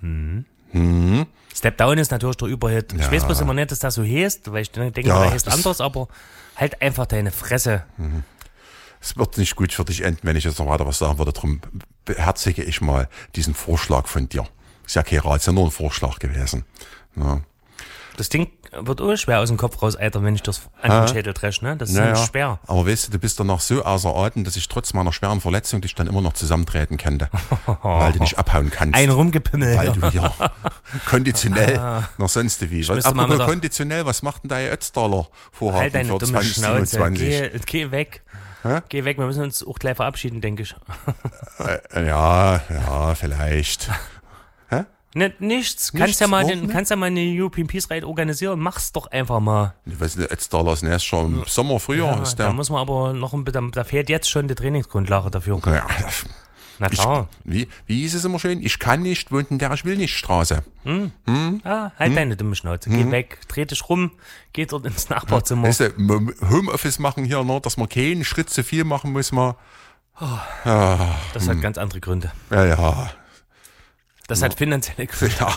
Step Down ist natürlich der Überhit. Ja. Ich weiß bloß immer nicht, dass das so heißt, weil ich denke, Ja, der heißt anders, aber halt einfach deine Fresse. Es wird nicht gut für dich enden, wenn ich jetzt noch weiter was sagen würde. Darum beherzige ich mal diesen Vorschlag von dir. Ist ja kein Rat, ist ja nur ein Vorschlag gewesen. Ja. Das Ding wird auch schwer aus dem Kopf raus, Alter, wenn ich das an den Schädel dresche, ne? Das ist Ja, schwer. Aber weißt du bist danach so außer Atem, dass ich trotz meiner schweren Verletzung dich dann immer noch zusammentreten könnte. Weil du nicht abhauen kannst. Ein Rumgepimmel. Weil du ja konditionell noch sonst wie. Aber Konditionell, was macht denn der Ötztaler Vorhaben halt deine für dumme Schnauze. 2027? Geh weg. Geh weg, wir müssen uns auch gleich verabschieden, denke ich. Ja, vielleicht. Nichts. Kannst ja mal eine European Peace Ride organisieren. Mach's doch einfach mal. Ich weiß nicht, Ötztaler ist erst schon im Sommer, Frühjahr. Ist der. Da muss man aber noch da fehlt jetzt schon die Trainingsgrundlage dafür. Ja, Na klar. wie hieß es immer schön? Ich kann nicht, wohnt in der Ich will nicht Straße. Halt deine dumme Schnauze. Geh weg, dreh dich rum, geh dort ins Nachbarzimmer. Weißt du, Homeoffice machen hier noch, dass man keinen Schritt zu viel machen muss. Das hat ganz andere Gründe. Ja. Das hat finanzielle Gründe. Ja,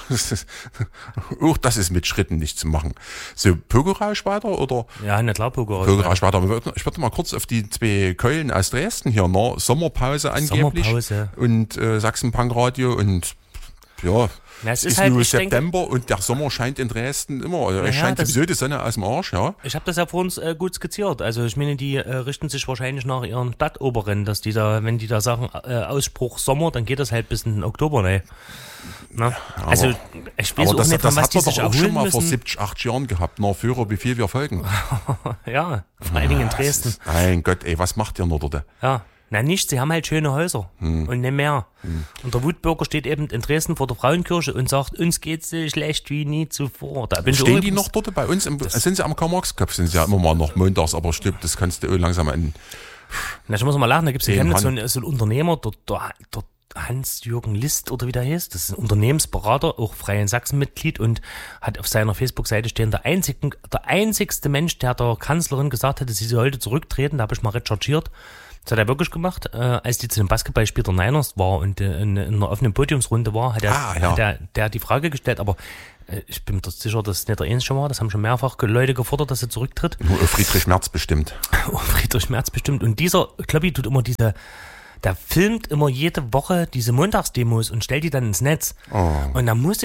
auch das ist mit Schritten nicht zu machen. So, Pogo-Rausch weiter, oder? Ja, na klar, Pogo-Rausch weiter. Ich würde mal kurz auf die 2 Keulen aus Dresden hier, ne? Sommerpause angeblich. Sommerpause. Und Sachsen-Punk-Radio und ja, es ist halt, nur September und der Sommer scheint in Dresden immer. Es scheint sowieso die Sonne aus dem Arsch, ja. Ich habe das ja vor uns gut skizziert. Also ich meine, die richten sich wahrscheinlich nach ihren Stadtoberen, dass die da, wenn die da sagen, Ausspruch Sommer, dann geht das halt bis in den Oktober, ne? Na? Also ich weiß auch nicht, das was hat die man sich doch auch schon mal müssen. vor 70, 80 Jahren gehabt. Nach Führer, wie viel wir folgen. Ja, vor allen Dingen in Dresden. Mein Gott, ey, was macht ihr noch dort? Ja. Na nichts, sie haben halt schöne Häuser und nicht mehr. Und der Wutbürger steht eben in Dresden vor der Frauenkirche und sagt, uns geht's so schlecht wie nie zuvor. Da bin Stehen die noch dort bei uns? Sind sie am Karl-Marx-Kopf? Sind sie ja immer mal noch montags, aber stimmt, das kannst du langsam an. Na, ich muss mal lachen, da gibt's in Chemnitz so einen Unternehmer, der Hans-Jürgen List oder wie der heißt. Das ist ein Unternehmensberater, auch Freien Sachsen-Mitglied und hat auf seiner Facebook-Seite stehen, der einzigste Mensch, der der Kanzlerin gesagt hätte, sie soll heute zurücktreten. Da habe ich mal recherchiert. Das hat er wirklich gemacht, als die zu dem Basketballspiel der Niners war und in einer offenen Podiumsrunde war, hat er die Frage gestellt, aber ich bin mir sicher, dass es nicht der Einzige war, das haben schon mehrfach Leute gefordert, dass er zurücktritt. Nur Friedrich Merz bestimmt. Friedrich Merz bestimmt. Und dieser Kloppi tut immer der filmt immer jede Woche diese Montagsdemos und stellt die dann ins Netz. Oh. Und da muss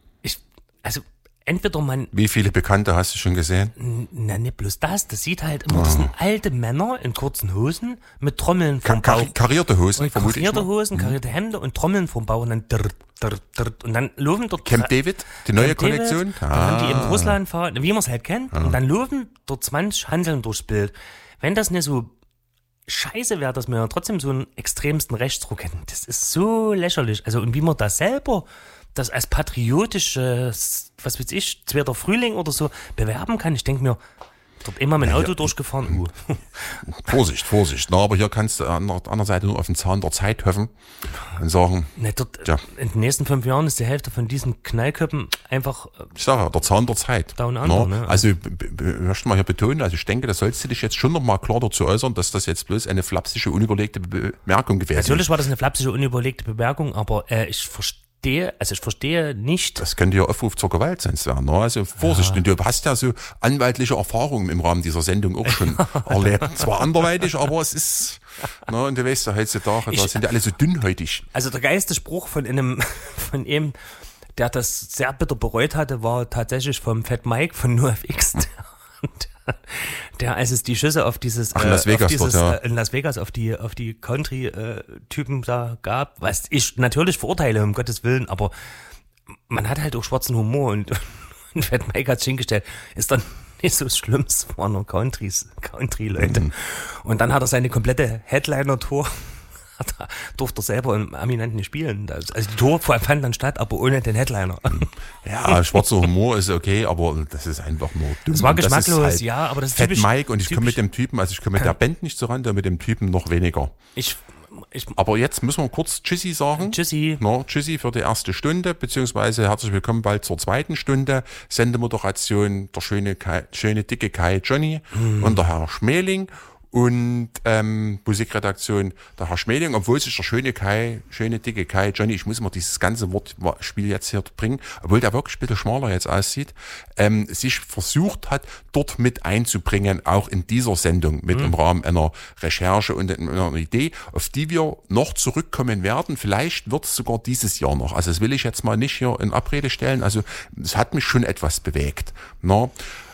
also entweder man... Wie viele Bekannte hast du schon gesehen? Na, nicht bloß das sieht halt immer, das sind alte Männer in kurzen Hosen mit Trommeln vom Bauch. Karierte Hosen, und karierte Hosen, karierte Hemden und Trommeln vom Bauch und dann und dann laufen dort... Camp David, die neue Kollektion? Dann haben die eben Russland fahren, wie man es halt kennt, und dann laufen dort 20 Handeln durchs Bild. Wenn das nicht so scheiße wäre, dass wir trotzdem so einen extremsten Rechtsruck hätten, das ist so lächerlich. Also, und wie man da selber das als patriotisches, was weiß ich, 2. Frühling oder so bewerben kann. Ich denke mir, dort immer mit dem Auto durchgefahren. Vorsicht. Na, aber hier kannst du an der anderen Seite nur auf den Zahn der Zeit hoffen und sagen, in den nächsten 5 Jahren ist die Hälfte von diesen Knallköppen einfach... Ich sage ja, der Zahn der Zeit. Down under, ne? Also, möchte mal hier betonen, also ich denke, da sollst du dich jetzt schon noch mal klar dazu äußern, dass das jetzt bloß eine flapsische, unüberlegte Bemerkung gewesen ist. Natürlich war das eine flapsische, unüberlegte Bemerkung, aber ich verstehe nicht. Das könnte ja Aufruf zur Gewalt sein, Sven. Ne? Also Vorsicht, und du hast ja so anwaltliche Erfahrungen im Rahmen dieser Sendung auch schon erlebt. Zwar anderweitig, aber es ist, ne, und du weißt ja heutzutage, da sind ja alle so dünnhäutig. Also der geilste Spruch von ihm, der das sehr bitter bereut hatte, war tatsächlich vom Fat Mike von NoFX. Der, als es die Schüsse auf dieses, in Las Vegas, in Las Vegas auf die Country-Typen da gab, was ich natürlich verurteile, um Gottes Willen, aber man hat halt auch schwarzen Humor und Fat Mike hat es hingestellt, ist dann nicht so schlimm, es waren nur Country-Leute. Und dann hat er seine komplette Headliner-Tour, durfte er selber im Aminenten spielen. Also die Tour fand dann statt, aber ohne den Headliner. Ja, schwarzer Humor ist okay, aber das ist einfach nur dumm. Das war geschmacklos, halt ja, aber das ist Fat typisch. Mike und ich komme mit dem Typen, also ich komme mit der Band nicht so ran, mit dem Typen noch weniger. Aber jetzt müssen wir kurz Tschüssi sagen. Tschüssi. No, Tschüssi für die erste Stunde, beziehungsweise herzlich willkommen bald zur zweiten Stunde. Sendemoderation der schöne dicke Kai Johnny und der Herr Schmeling. und Musikredaktion der Herr Schmeling, obwohl sich der schöne dicke Kai, Johnny, ich muss immer dieses ganze Wortspiel jetzt hier bringen, obwohl der wirklich ein bisschen schmaler jetzt aussieht, sich versucht hat, dort mit einzubringen, auch in dieser Sendung mit im Rahmen einer Recherche und einer Idee, auf die wir noch zurückkommen werden. Vielleicht wird es sogar dieses Jahr noch. Also das will ich jetzt mal nicht hier in Abrede stellen. Also es hat mich schon etwas bewegt. Na?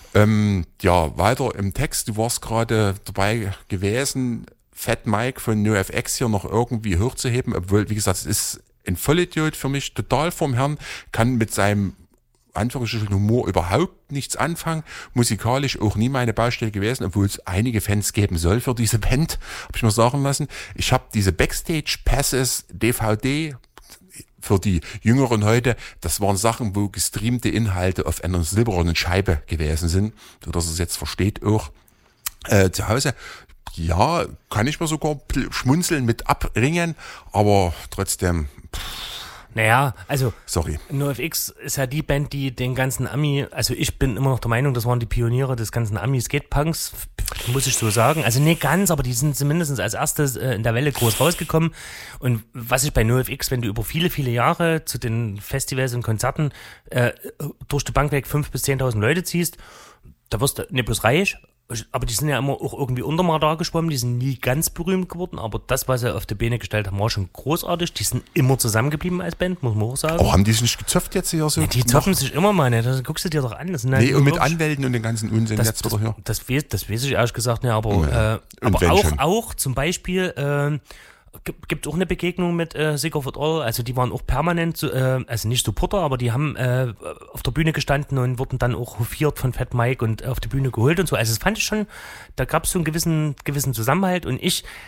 Weiter im Text, du warst gerade dabei gewesen, Fat Mike von NoFX hier noch irgendwie hochzuheben, obwohl, wie gesagt, es ist ein Vollidiot für mich, total vom Herrn, kann mit seinem Anführungsstrichen Humor überhaupt nichts anfangen, musikalisch auch nie meine Baustelle gewesen, obwohl es einige Fans geben soll für diese Band, habe ich mir sagen lassen. Ich habe diese Backstage-Passes, DVD, für die Jüngeren heute, das waren Sachen, wo gestreamte Inhalte auf einer silbernen Scheibe gewesen sind, so dass es jetzt versteht auch zu Hause. Ja, kann ich mir sogar schmunzeln mit abringen, aber trotzdem. Naja, also sorry. NoFX ist ja die Band, die den ganzen Ami, also ich bin immer noch der Meinung, das waren die Pioniere des ganzen Ami-Skatepunks, muss ich so sagen. Also nicht ganz, aber die sind zumindest als erstes in der Welle groß rausgekommen. Und was ich bei NoFX, wenn du über viele, viele Jahre zu den Festivals und Konzerten durch die Bank weg 5.000 bis 10.000 Leute ziehst, da wirst du nicht bloß reich, aber die sind ja immer auch irgendwie unter mal da geschwommen, die sind nie ganz berühmt geworden, aber das, was sie auf die Beine gestellt haben, war schon großartig. Die sind immer zusammengeblieben als Band, muss man auch sagen. Oh, haben die sich nicht gezöpft jetzt hier so? Ja, die zoffen sich immer mal, ne? Das guckst du dir doch an. Das sind halt und mit Anwälten und den ganzen Unsinn jetzt wieder hier. Das weiß ich ehrlich gesagt nicht, aber auch zum Beispiel gibt auch eine Begegnung mit Sick of It All, also die waren auch permanent, also nicht Supporter, aber die haben auf der Bühne gestanden und wurden dann auch hofiert von Fat Mike und auf die Bühne geholt und so, also das fand ich schon, da gab es so einen gewissen Zusammenhalt und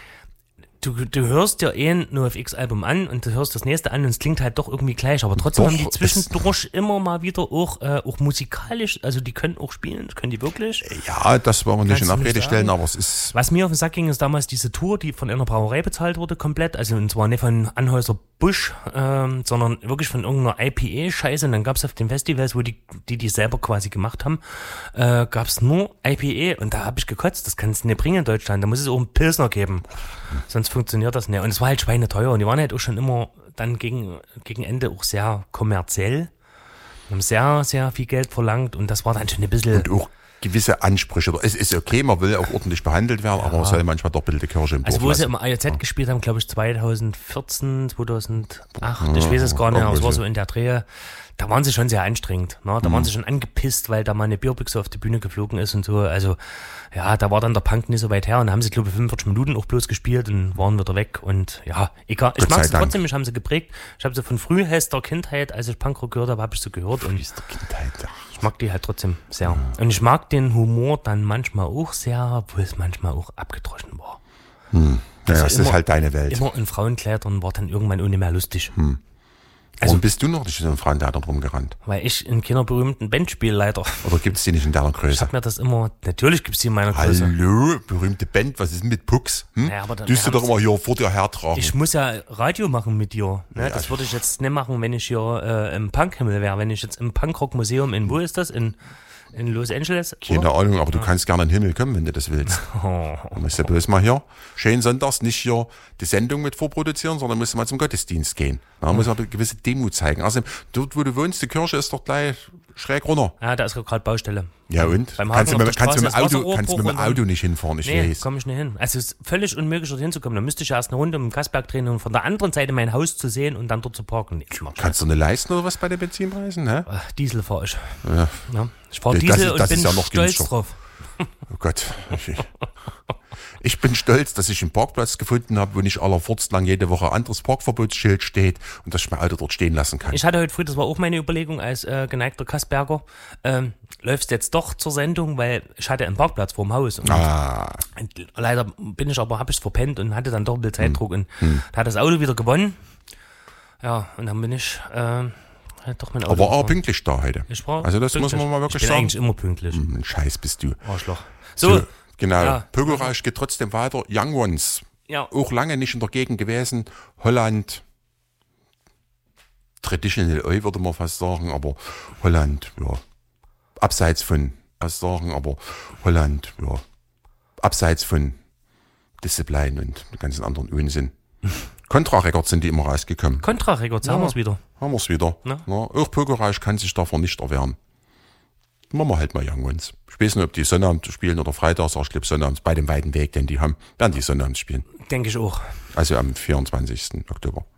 du hörst dir ein NoFX-Album an und du hörst das nächste an und es klingt halt doch irgendwie gleich, aber trotzdem haben die zwischendurch immer mal wieder auch musikalisch, also die können auch spielen, das können die wirklich. Ja, das wollen wir nicht in Abrede stellen, aber es ist... Was mir auf den Sack ging, ist damals diese Tour, die von einer Brauerei bezahlt wurde komplett, also und zwar nicht von Anheuser-Busch, sondern wirklich von irgendeiner IPA-Scheiße und dann gab's auf den Festivals, wo die selber quasi gemacht haben, gab's nur IPA und da habe ich gekotzt, das kannst du nicht bringen in Deutschland, da muss es auch einen Pilsner geben, sonst funktioniert das nicht. Und es war halt schweineteuer und die waren halt auch schon immer dann gegen Ende auch sehr kommerziell, haben sehr, sehr viel Geld verlangt und das war dann schon ein bisschen... Und auch gewisse Ansprüche. Es ist okay, man will auch ordentlich behandelt werden, aber man soll manchmal doch bitte die Kirche im Dorf lassen. Also wo sie im IOZ gespielt haben, glaube ich 2014, 2008, ich weiß es gar nicht, aber es war so in der Dreh. Da waren sie schon sehr anstrengend, ne? Da waren sie schon angepisst, weil da mal eine Bierbüchse auf die Bühne geflogen ist und so. Also ja, da war dann der Punk nicht so weit her und da haben sie, glaube ich, 45 Minuten auch bloß gespielt und waren wieder weg. Und ja, egal. Ich mag sie trotzdem, mich haben sie geprägt. Ich habe sie von frühester Kindheit, als ich Punkrock gehört habe, habe ich sie gehört. Und frühester Kindheit, ja. Ich mag die halt trotzdem sehr. Und ich mag den Humor dann manchmal auch sehr, obwohl es manchmal auch abgedroschen war. Naja, es ist halt deine Welt. Immer in Frauenkleidern war dann irgendwann auch nicht mehr lustig. Warum bist du noch nicht in einem Frauentheater rumgerannt? Weil ich in keiner berühmten Band spiele, leider. Oder gibt es die nicht in deiner Größe? Ich hab mir das immer, natürlich gibt es die in meiner Größe. Hallo, berühmte Band, was ist denn mit Pucks? Naja, aber du doch immer hier vor dir hertragen. Ich muss ja Radio machen mit dir. Ne? Ja, das würde ich jetzt nicht machen, wenn ich hier im Punkhimmel wäre. Wenn ich jetzt im Punkrock-Museum wo ist das? In Los Angeles? Keine Ahnung, aber du kannst gerne in den Himmel kommen, wenn du das willst. Du musst ja bloß mal hier, schön sonntags, nicht hier die Sendung mit vorproduzieren, sondern musst du mal zum Gottesdienst gehen. Da muss man eine gewisse Demut zeigen. Also dort, wo du wohnst, die Kirche ist doch gleich schräg runter. Ja, da ist gerade Baustelle. Ja und? Kannst du mit dem Auto nicht hinfahren, ich weiß. Komm ich nicht hin. Also es ist völlig unmöglich, dort hinzukommen. Da müsste ich erst eine Runde um den Kassberg drehen, um von der anderen Seite mein Haus zu sehen und dann dort zu parken. Nee, kannst du nicht leisten oder was bei den Benzinpreisen? Hä? Diesel fahre ich. Ja. Ich fahre Diesel und bin stolz günstiger. drauf. Oh Gott. Ich bin stolz, dass ich einen Parkplatz gefunden habe, wo nicht allerfurzt lang jede Woche ein anderes Parkverbotsschild steht und dass ich mein Auto dort stehen lassen kann. Ich hatte heute früh, das war auch meine Überlegung als geneigter Kassberger, läufst jetzt doch zur Sendung, weil ich hatte einen Parkplatz vorm Haus. Und leider habe ich es verpennt und hatte dann doch ein bisschen Zeitdruck und da hat das Auto wieder gewonnen. Ja, und dann bin ich doch mein Auto. Aber auch pünktlich da heute. Also das pünktlich. Muss man mal wirklich sagen. sagen. Ich bin eigentlich immer pünktlich. Scheiß bist du. Arschloch. So genau. Ja. Pögelrausch geht trotzdem weiter. Young Ones. Ja. Auch lange nicht in der Gegend gewesen. Holland. Traditional Oi würde man fast sagen, aber Holland, ja. Abseits von, aber Holland, ja. Abseits von Disziplin und den ganzen anderen Unsinn. Contra-Records sind die immer rausgekommen. Contra-Records, haben wir es wieder. Haben wir es wieder. Ja, auch Pokerreich kann sich davon nicht erwehren. Machen wir halt mal irgendwanns. Ich weiß nicht, ob die Sonnabend spielen oder Freitags, aber ich glaube Sonnabends bei dem weiten Weg, den die haben, werden die Sonnabends spielen. Denke ich auch. Also am 24. Oktober.